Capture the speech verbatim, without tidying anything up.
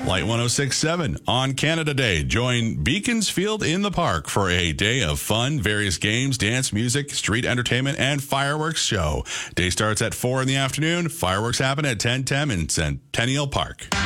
Light one oh six point seven on Canada Day. Join Beaconsfield in the Park for a day of fun, various games, dance, music, street entertainment, and fireworks show. Day starts at four in the afternoon. Fireworks happen at ten ten in Centennial Park.